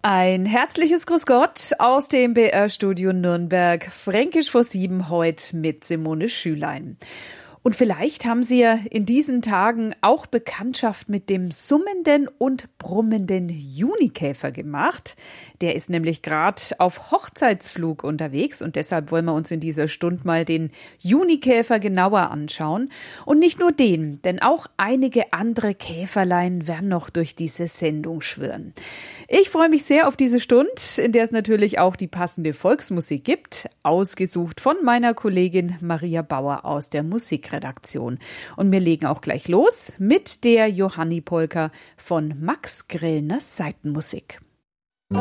Ein herzliches Grüß Gott aus dem BR-Studio Nürnberg, Fränkisch vor 7 heute mit Simone Schülein. Und vielleicht haben Sie ja in diesen Tagen auch Bekanntschaft mit dem summenden und brummenden Junikäfer gemacht. Der ist nämlich gerade auf Hochzeitsflug unterwegs und deshalb wollen wir uns in dieser Stunde mal den Junikäfer genauer anschauen. Und nicht nur den, denn auch einige andere Käferlein werden noch durch diese Sendung schwirren. Ich freue mich sehr auf diese Stunde, in der es natürlich auch die passende Volksmusik gibt, ausgesucht von meiner Kollegin Maria Bauer aus der Musikredaktion. Und wir legen auch gleich los mit der Johanni-Polka von Max Grillners Saitenmusik.